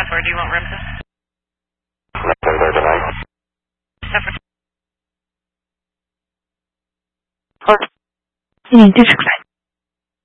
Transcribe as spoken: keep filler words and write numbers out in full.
Where do you want room? Nothing there tonight. Separate. Or, 请你继续来。